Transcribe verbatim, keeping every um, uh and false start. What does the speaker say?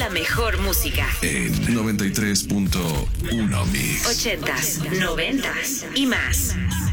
la mejor música. En noventa y tres punto uno Mix. Ochentas, noventas y más.